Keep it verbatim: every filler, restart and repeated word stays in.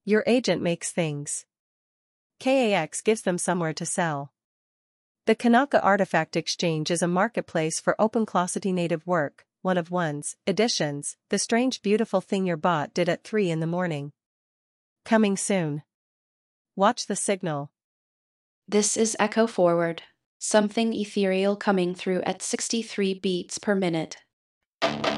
Your agent makes things. K A X gives them somewhere to sell. The Kanaka Artifact Exchange is a marketplace for open-closety native work, one of one's editions, the strange beautiful thing your bot did at three in the morning. Coming soon. Watch the signal. This is Echo Forward. Something ethereal coming through at sixty-three beats per minute.